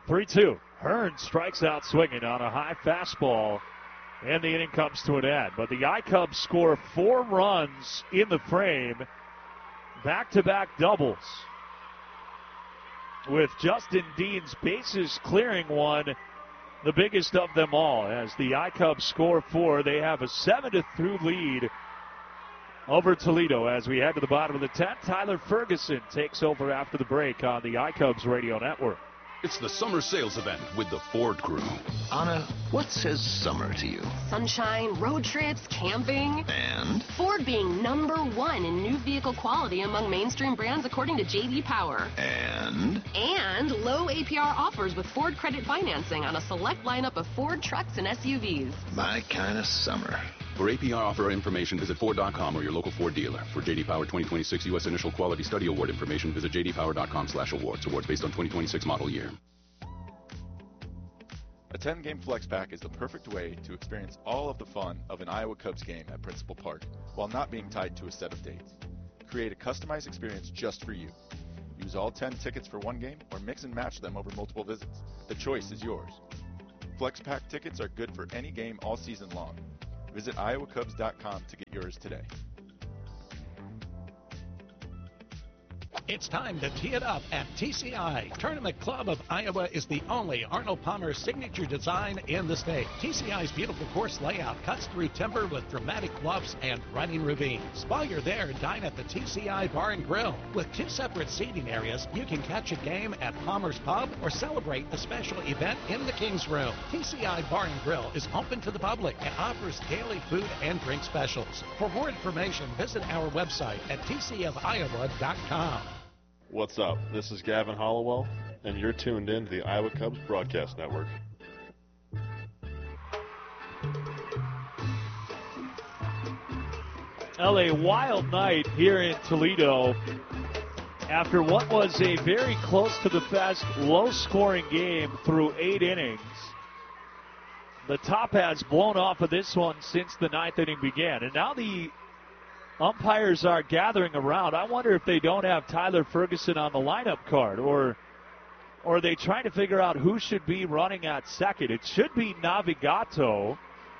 3-2. Hearn strikes out swinging on a high fastball, and the inning comes to an end. But the I-Cubs score 4 runs in the frame, back-to-back doubles, with Justin Dean's bases clearing one, the biggest of them all. As the I-Cubs score 4, they have a 7-2 lead over Toledo. As we head to the bottom of the 10th, Tyler Ferguson takes over after the break on the I-Cubs Radio Network. It's the summer sales event with the Ford Crew. Anna, what says summer to you? Sunshine, road trips, camping. And? Ford being #1 in new vehicle quality among mainstream brands according to J.D. Power. And? And low APR offers with Ford credit financing on a select lineup of Ford trucks and SUVs. My kind of summer. For APR offer information, visit Ford.com or your local Ford dealer. For J.D. Power 2026 U.S. Initial Quality Study Award information, visit jdpower.com/awards. Awards based on 2026 model year. A 10-game flex pack is the perfect way to experience all of the fun of an Iowa Cubs game at Principal Park while not being tied to a set of dates. Create a customized experience just for you. Use all 10 tickets for one game or mix and match them over multiple visits. The choice is yours. Flex pack tickets are good for any game all season long. Visit iowacubs.com to get yours today. It's time to tee it up at TCI. Tournament Club of Iowa is the only Arnold Palmer signature design in the state. TCI's beautiful course layout cuts through timber with dramatic bluffs and running ravines. While you're there, dine at the TCI Bar and Grill. With 2 separate seating areas, you can catch a game at Palmer's Pub or celebrate a special event in the King's Room. TCI Bar and Grill is open to the public and offers daily food and drink specials. For more information, visit our website at tcofiowa.com. What's up? This is Gavin Hollowell, and you're tuned in to the Iowa Cubs Broadcast Network. A wild night here in Toledo after what was a very close to the vest, low-scoring game through 8 innings. The top has blown off of this one since the 9th inning began, and now the umpires are gathering around. I wonder if they don't have Tyler Ferguson on the lineup card, or are they trying to figure out who should be running at second? It should be Navigato,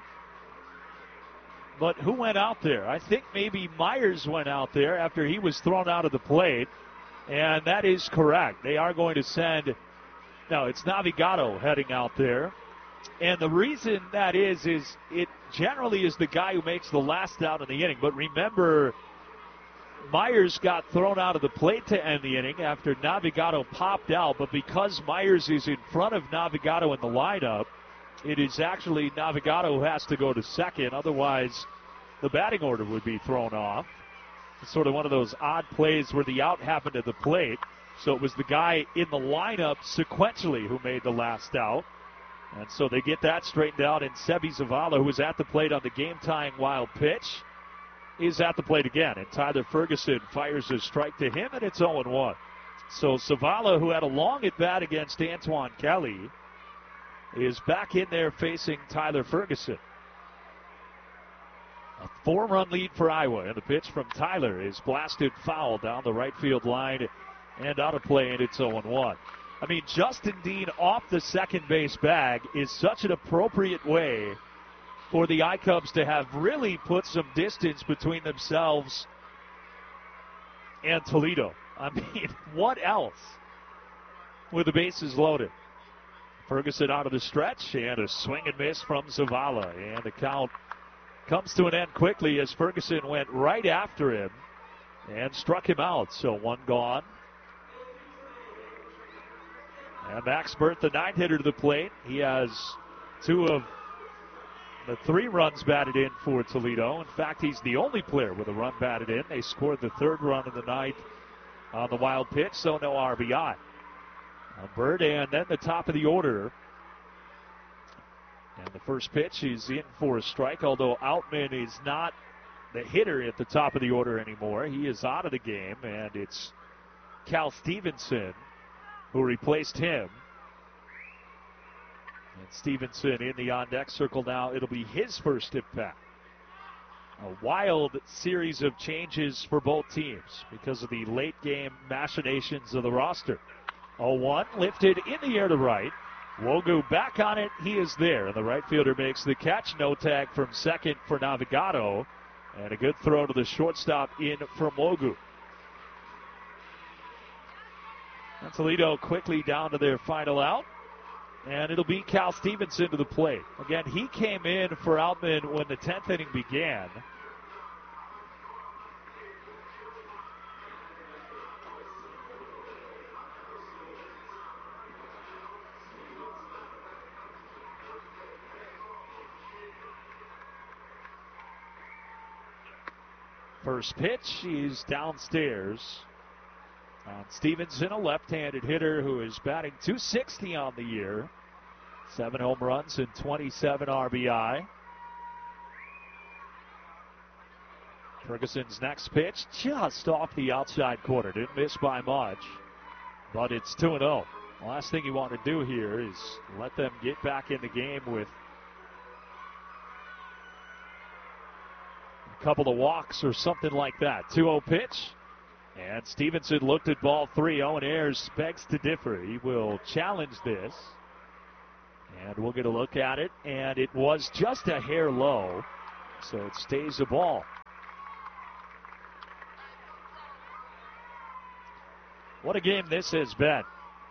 but who went out there? I think maybe Myers went out there after he was thrown out of the plate, and that is correct. They are going to send, no, it's Navigato heading out there. And the reason that is it generally is the guy who makes the last out in the inning. But remember, Myers got thrown out of the plate to end the inning after Navigato popped out. But because Myers is in front of Navigato in the lineup, it is actually Navigato who has to go to second. Otherwise, the batting order would be thrown off. It's sort of one of those odd plays where the out happened at the plate. So it was the guy in the lineup sequentially who made the last out. And so they get that straightened out, and Sebi Zavala, who was at the plate on the game-tying wild pitch, is at the plate again. And Tyler Ferguson fires a strike to him, and it's 0-1. So Zavala, who had a long at-bat against Antoine Kelly, is back in there facing Tyler Ferguson. A 4-run lead for Iowa, and the pitch from Tyler is blasted foul down the right field line and out of play, and it's 0-1. I mean, Justin Dean off the second base bag is such an appropriate way for the I-Cubs to have really put some distance between themselves and Toledo. I mean, what else with the bases loaded? Ferguson out of the stretch, and a swing and miss from Zavala. And the count comes to an end quickly as Ferguson went right after him and struck him out. So 1 gone. And Max Burt, the 9-hitter to the plate. He has 2 of the 3 runs batted in for Toledo. In fact, he's the only player with a run batted in. They scored the 3rd run of the night on the wild pitch, so no RBI. Burt, and then the top of the order. And the first pitch is in for a strike, although Outman is not the hitter at the top of the order anymore. He is out of the game, and it's Cal Stevenson who replaced him. And Stevenson in the on-deck circle now. It'll be his first impact. A wild series of changes for both teams because of the late-game machinations of the roster. 0-1, lifted in the air to right. Wogu back on it. He is there. And the right fielder makes the catch. No tag from second for Navigato. And a good throw to the shortstop in from Wogu. And Toledo quickly down to their final out. And it'll be Cal Stevenson to the plate. Again, he came in for Outman when the 10th inning began. First pitch is downstairs. Stevenson, a left-handed hitter who is batting .260 on the year. 7 home runs and 27 RBI. Ferguson's next pitch just off the outside corner. Didn't miss by much, but it's 2-0. The last thing you want to do here is let them get back in the game with a couple of walks or something like that. 2-0 pitch. And Stevenson looked at ball 3. Owen Ayers begs to differ. He will challenge this. And we'll get a look at it. And it was just a hair low. So it stays a ball. What a game this has been.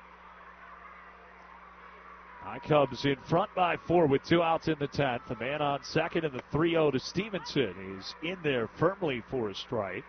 Cubs in front by 4 with 2 outs in the 10th. The man on second and the 3-0 to Stevenson is in there firmly for a strike.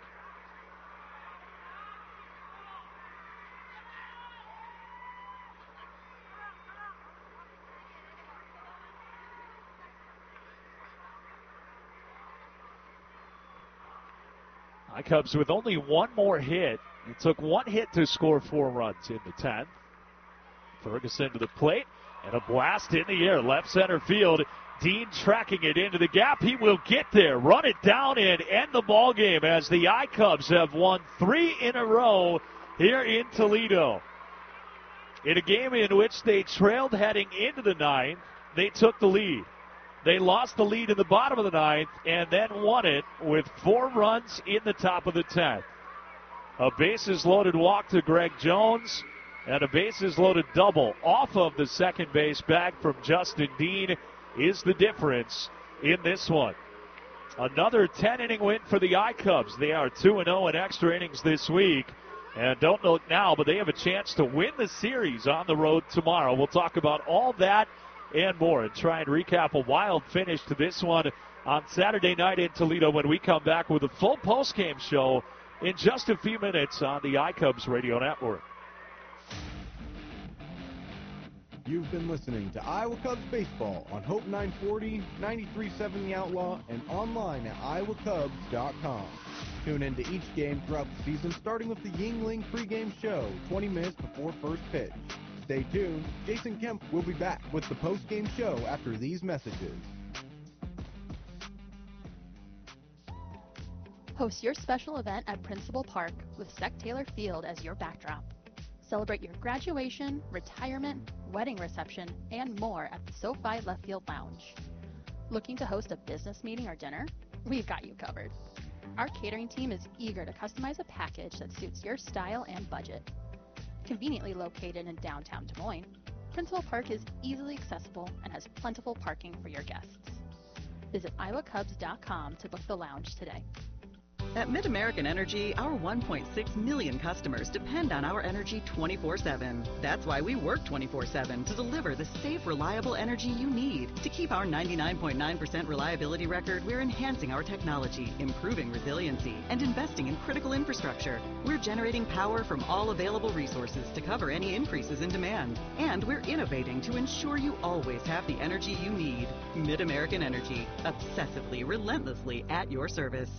Cubs with only one more hit. It took one hit to score 4 runs in the 10th. Ferguson to the plate and a blast in the air, left center field. Dean tracking it into the gap. He will get there, run it down and end the ball game as the Cubs have won 3 in a row here in Toledo. In a game in which they trailed heading into the 9th, they took the lead. They lost the lead in the bottom of the 9th and then won it with 4 runs in the top of the 10th. A bases-loaded walk to Greg Jones and a bases-loaded double off of the second base bag from Justin Dean is the difference in this one. Another 10-inning win for the Cubs. They are 2-0 in extra innings this week. And don't look now, but they have a chance to win the series on the road tomorrow. We'll talk about all that and more and try and recap a wild finish to this one on Saturday night in Toledo when we come back with a full postgame show in just a few minutes on the iCubs Radio Network. You've been listening to Iowa Cubs Baseball on Hope 940, 93.7 The Outlaw, and online at iowacubs.com. Tune in to each game throughout the season, starting with the Yingling pregame show 20 minutes before first pitch. Stay tuned. Jason Kemp will be back with the postgame show after these messages. Host your special event at Principal Park with Sec Taylor Field as your backdrop. Celebrate your graduation, retirement, wedding reception, and more at the SoFi Left Field Lounge. Looking to host a business meeting or dinner? We've got you covered. Our catering team is eager to customize a package that suits your style and budget. Conveniently located in downtown Des Moines, Principal Park is easily accessible and has plentiful parking for your guests. Visit iowacubs.com to book the lounge today. At MidAmerican Energy, our 1.6 million customers depend on our energy 24/7. That's why we work 24/7 to deliver the safe, reliable energy you need. To keep our 99.9% reliability record, we're enhancing our technology, improving resiliency, and investing in critical infrastructure. We're generating power from all available resources to cover any increases in demand. And we're innovating to ensure you always have the energy you need. MidAmerican Energy, obsessively, relentlessly at your service.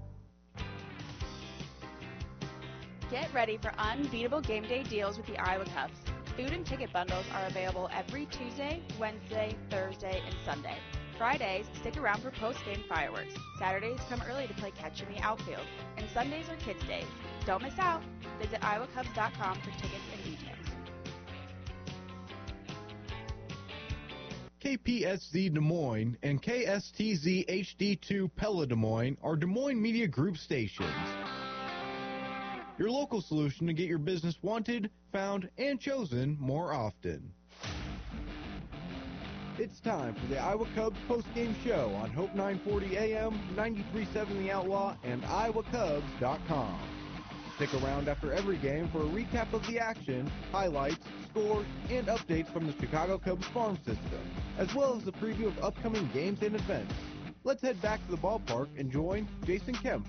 Get ready for unbeatable game day deals with the Iowa Cubs. Food and ticket bundles are available every Tuesday, Wednesday, Thursday, and Sunday. Fridays, stick around for post-game fireworks. Saturdays, come early to play catch in the outfield. And Sundays are Kids Days. Don't miss out. Visit iowacubs.com for tickets and details. KPSZ Des Moines and KSTZ HD2 Pella Des Moines are Des Moines Media Group stations. your local solution to get your business wanted, found, and chosen more often. It's time for the Iowa Cubs post-game show on Hope 940 AM, 93.7 The Outlaw, and iowacubs.com. Stick around after every game for a recap of the action, highlights, scores, and updates from the Chicago Cubs farm system, as well as the preview of upcoming games and events. Let's head back to the ballpark and join Jason Kemp.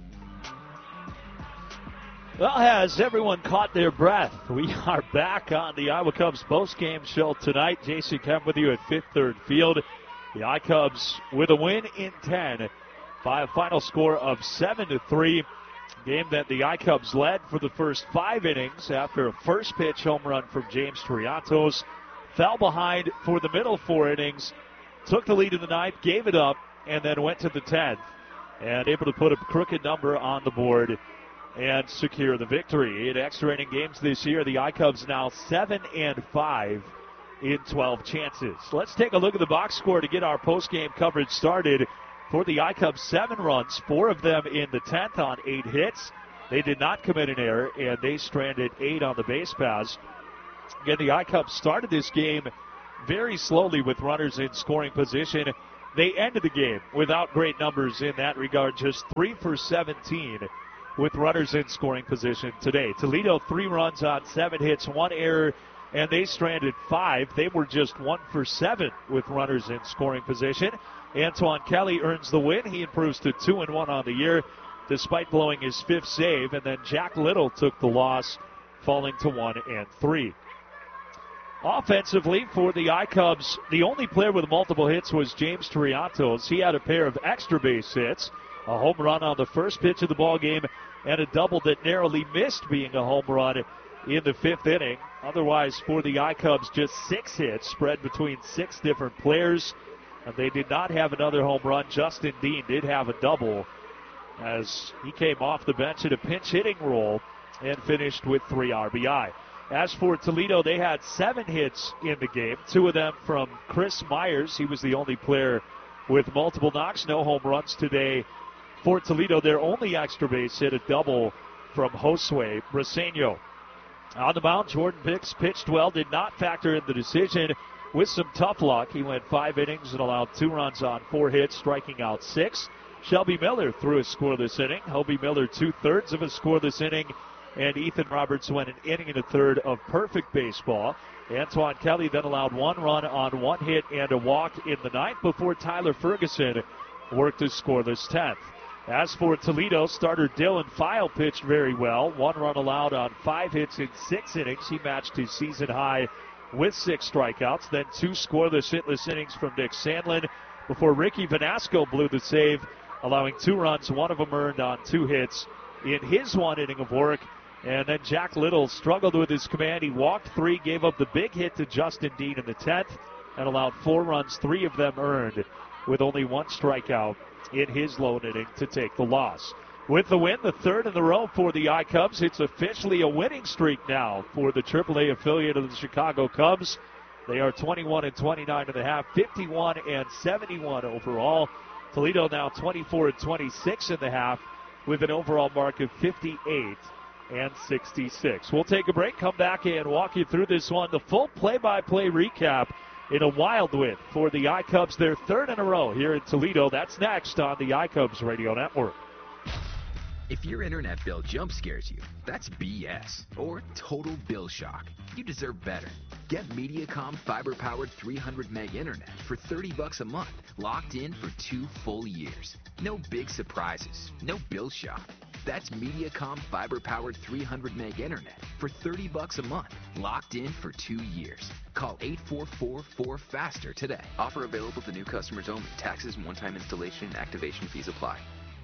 Well, has everyone caught their breath? We are back on the Iowa Cubs postgame show tonight. Jason Kemp with you at Fifth Third Field. The iCubs with a win in 10 by a final score of 7-3. Game that the iCubs led for the first 5 innings after a first pitch home run from James Triantos. Fell behind for the middle 4 innings, took the lead in the 9th, gave it up, and then went to the 10th. And able to put a crooked number on the board and secure the victory. In extra inning games this year, the iCubs now 7-5 in 12 chances. Let's take a look at the box score to get our post-game coverage started. For the iCubs, 7 runs, 4 of them in the 10th on 8 hits. They did not commit an error, and they stranded 8 on the base paths. Again, the iCubs started this game very slowly with runners in scoring position. They ended the game without great numbers in that regard, just 3 for 17 with runners in scoring position today. Toledo, 3 runs on 7 hits, 1 error, and they stranded 5. They were just 1 for 7 with runners in scoring position. Antoine Kelly earns the win. He improves to 2-1 on the year, despite blowing his 5th save. And then Jack Little took the loss, falling to 1-3. Offensively for the iCubs, the only player with multiple hits was James Triantos. He had a pair of extra base hits, a home run on the first pitch of the ball game, and a double that narrowly missed being a home run in the 5th inning. Otherwise, for the iCubs, just 6 hits spread between 6 different players. And they did not have another home run. Justin Dean did have a double as he came off the bench in a pinch hitting role and finished with 3 RBI. As for Toledo, they had 7 hits in the game, 2 of them from Chris Myers. He was the only player with multiple knocks, no home runs today. For Toledo, their only extra base hit, a double from Josue Briseño. On the mound, Jordan Hicks pitched well, did not factor in the decision. With some tough luck, he went 5 innings and allowed 2 runs on 4 hits, striking out 6. Shelby Miller threw a scoreless inning. Hobie Miller 2/3 of a scoreless inning. And Ethan Roberts went an inning and a third of perfect baseball. Antoine Kelly then allowed 1 run on 1 hit and a walk in the 9th before Tyler Ferguson worked a scoreless 10th. As for Toledo, starter Dylan File pitched very well. 1 run allowed on 5 hits in 6 innings. He matched his season high with 6 strikeouts. Then 2 scoreless, hitless innings from Nick Sandlin before Ricky Vanasco blew the save, allowing 2 runs, 1 of them earned on 2 hits in his 1 inning of work. And then Jack Little struggled with his command. He walked 3, gave up the big hit to Justin Dean in the 10th, and allowed 4 runs, 3 of them earned, with only 1 strikeout in his lone inning to take the loss. With the win, the 3rd in a row for the iCubs. It's officially a winning streak now for the AAA affiliate of the Chicago Cubs. They are 21-29.5, 51-71 overall. Toledo now 24-26.5 with an overall mark of 58-66. We'll take a break, come back and walk you through this one. The full play-by-play recap in a wild win for the iCubs, their 3rd in a row here in Toledo. That's next on the iCubs Radio Network. If your internet bill jump scares you, that's BS or total bill shock. You deserve better. Get Mediacom fiber-powered 300 meg internet for $30 a month, locked in for 2 full years. No big surprises, no bill shock. That's Mediacom fiber-powered 300 meg internet for $30 a month, locked in for 2 years. Call 844-4FASTER today. Offer available to new customers only. Taxes and one-time installation and activation fees apply.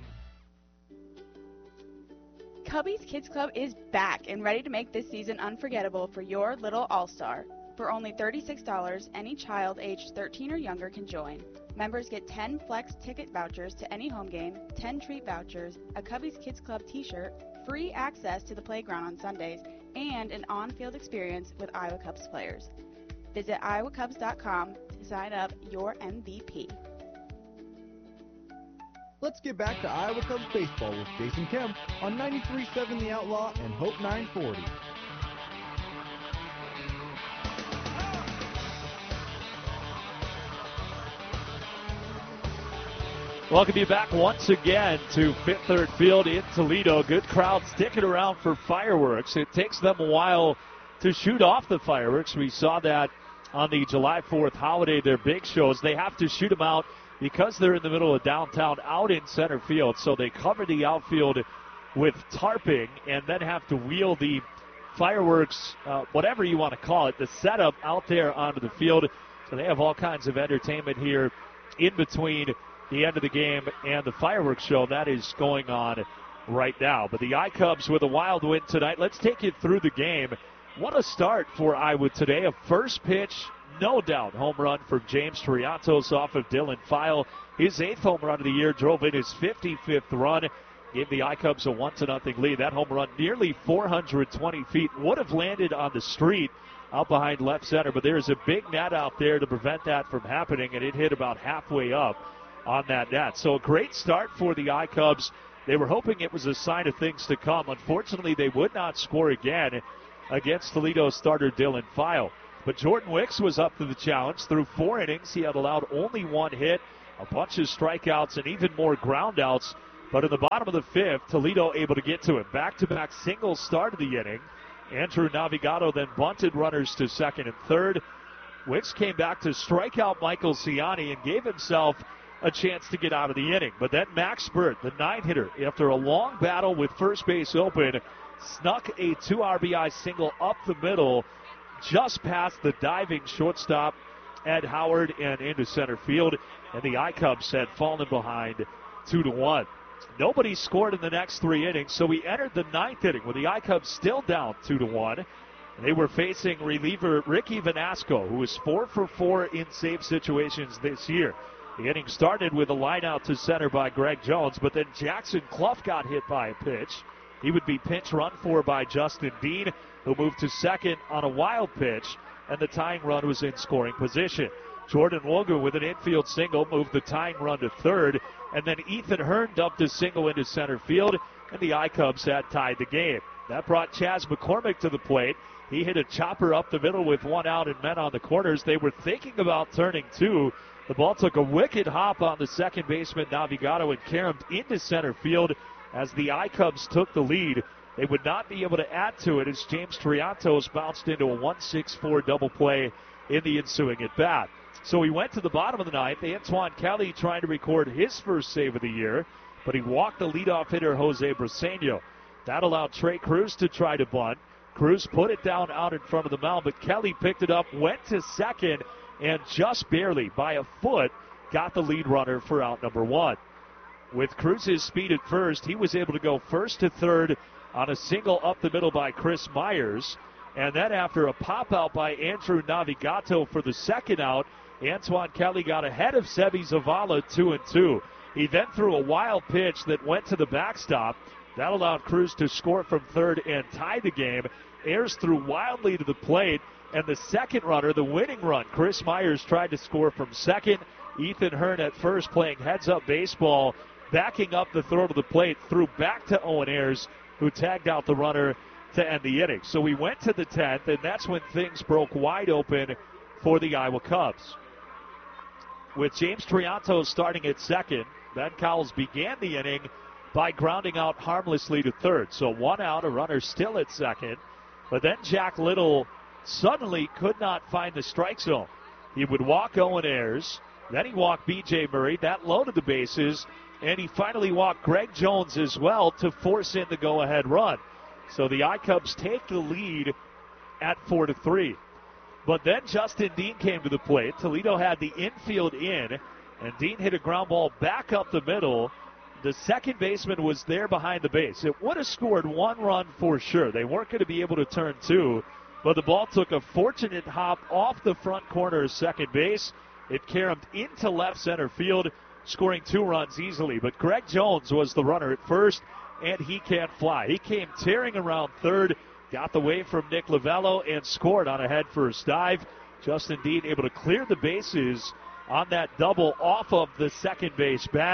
Cubby's Kids Club is back and ready to make this season unforgettable for your little all-star. For only $36, any child aged 13 or younger can join. Members get 10 flex ticket vouchers to any home game, 10 treat vouchers, a Cubby's Kids Club t-shirt, free access to the playground on Sundays, and an on-field experience with Iowa Cubs players. Visit iowacubs.com to sign up your MVP. Let's get back to Iowa Cubs baseball with Jason Kemp on 93.7 The Outlaw and Hope 940. Welcome you back once again to Fifth Third Field in Toledo. Good crowd sticking around for fireworks. It takes them a while to shoot off the fireworks. We saw that on the July 4th holiday, their big shows. They have to shoot them out because they're in the middle of downtown out in center field. So they cover the outfield with tarping and then have to wheel the fireworks, whatever you want to call it, the setup out there onto the field. So they have all kinds of entertainment here in between the end of the game and the fireworks show that is going on right now. But the I-Cubs with a wild win tonight. Let's take you through the game. What a start for Iowa today. A first pitch, no doubt, home run from James Triantos off of Dylan File. His 8th home run of the year, drove in his 55th run. Gave the I-Cubs a 1-0 lead. That home run nearly 420 feet. Would have landed on the street out behind left center, but there's a big net out there to prevent that from happening, and it hit about halfway up on that net. So a great start for the I-Cubs. They were hoping it was a sign of things to come. Unfortunately, they would not score again against Toledo starter Dylan File. But Jordan Wicks was up to the challenge. Through 4 innings, he had allowed only 1 hit, a bunch of strikeouts, and even more groundouts. But in the bottom of the 5th, Toledo able to get to him. Back-to-back singles started the inning. Andrew Navigato then bunted runners to second and third. Wicks came back to strike out Michael Ciani and gave himself a chance to get out of the inning. But then Max Burt, the 9-hitter, after a long battle with first base open, snuck a 2 RBI single up the middle, just past the diving shortstop Ed Howard and into center field. And the I-Cubs had fallen behind 2-1. Nobody scored in the next 3 innings, so we entered the 9th inning with the I-Cubs still down 2-1. They were facing reliever Ricky Vanasco, who is 4 for 4 in save situations this year. The inning started with a line out to center by Greg Jones, but then Jackson Clough got hit by a pitch. He would be pinch run for by Justin Dean, who moved to second on a wild pitch, and the tying run was in scoring position. Jordan Wogu with an infield single moved the tying run to third, and then Ethan Hearn dumped a single into center field, and the I-Cubs had tied the game. That brought Chaz McCormick to the plate. He hit a chopper up the middle with 1 out and men on the corners. They were thinking about turning 2. The ball took a wicked hop on the second baseman Navigato and caromed into center field as the I-Cubs took the lead. They would not be able to add to it as James Triantos bounced into a 1-6-4 double play in the ensuing at-bat. So we went to the bottom of the 9th. Antoine Kelly trying to record his first save of the year, but he walked the leadoff hitter Jose Briseño. That allowed Trey Cruz to try to bunt. Cruz put it down out in front of the mound, but Kelly picked it up, went to second, and just barely, by a foot, got the lead runner for out number 1. With Cruz's speed at first, he was able to go first to third on a single up the middle by Chris Myers. And then after a pop-out by Andrew Navigato for the second out, Antoine Kelly got ahead of Sebi Zavala 2-2. He then threw a wild pitch that went to the backstop. That allowed Cruz to score from third and tie the game. Ayers threw wildly to the plate. And the second runner, the winning run, Chris Myers tried to score from second. Ethan Hearn at first playing heads-up baseball, backing up the throw to the plate, threw back to Owen Ayers, who tagged out the runner to end the inning. So we went to the 10th, and that's when things broke wide open for the Iowa Cubs. With James Triantos starting at second, Ben Cowles began the inning by grounding out harmlessly to third. So 1 out, a runner still at second. But then Jack Little suddenly could not find the strike zone. He would walk Owen Ayers, then he walked B.J. Murray. That loaded the bases, and he finally walked Greg Jones as well to force in the go-ahead run. So the I-Cubs take the lead at 4-3. But then Justin Dean came to the plate. Toledo had the infield in, and Dean hit a ground ball back up the middle. The second baseman was there behind the base. It would have scored 1 run for sure. They weren't going to be able to turn 2. But the ball took a fortunate hop off the front corner of second base. It caromed into left center field, scoring 2 runs easily. But Greg Jones was the runner at first, and he can't fly. He came tearing around third, got the wave from Nick Lavello, and scored on a head-first dive. Justin Dean able to clear the bases on that double off of the second base bag.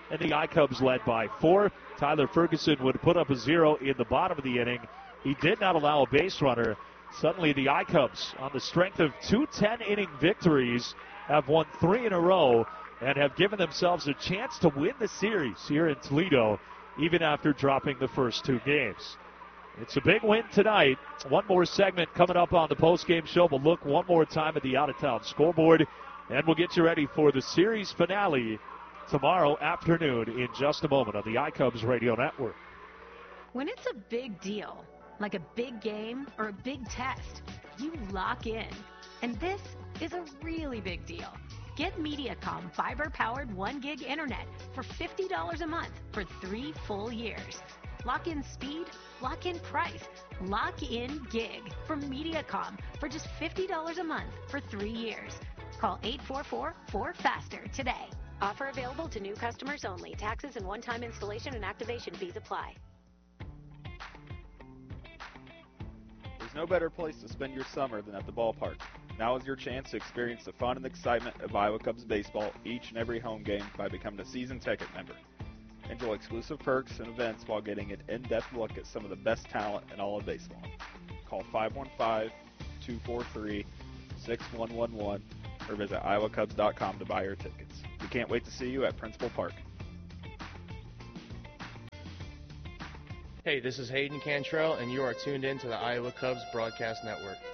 and the I-Cubs led by 4. Tyler Ferguson would put up a 0 in the bottom of the inning. He did not allow a base runner. Suddenly the I-Cubs, on the strength of 2 10-inning victories, have won 3 in a row and have given themselves a chance to win the series here in Toledo, even after dropping the first 2 games. It's a big win tonight. One more segment coming up on the postgame show. We'll look one more time at the out-of-town scoreboard, and we'll get you ready for the series finale tomorrow afternoon in just a moment on the I-Cubs Radio Network. When it's a big deal, like a big game or a big test, you lock in. And this is a really big deal. Get Mediacom fiber-powered 1 gig internet for $50 a month for 3 full years. Lock in speed, lock in price, lock in gig from Mediacom for just $50 a month for 3 years. Call 844-4FASTER today. Offer available to new customers only. Taxes and one-time installation and activation fees apply. There's no better place to spend your summer than at the ballpark. Now is your chance to experience the fun and excitement of Iowa Cubs baseball each and every home game by becoming a season ticket member. Enjoy exclusive perks and events while getting an in-depth look at some of the best talent in all of baseball. Call 515-243-6111 or visit iowacubs.com to buy your tickets. We can't wait to see you at Principal Park. Hey, this is Hayden Cantrell, and you are tuned in to the Iowa Cubs Broadcast Network.